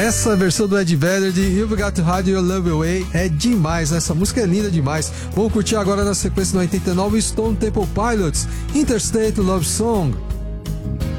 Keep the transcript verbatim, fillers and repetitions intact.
Essa versão do Ed Vedder de You've Got to Hide Your Love Away é demais, essa música é linda demais. Vamos curtir agora na sequência no oitenta e nove Stone Temple Pilots, Interstate Love Song.